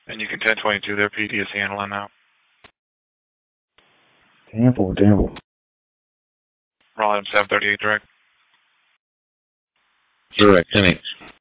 And you can 1022 there, PD is handling now. Temple. Raleigh 738 direct. Direct, 10-8.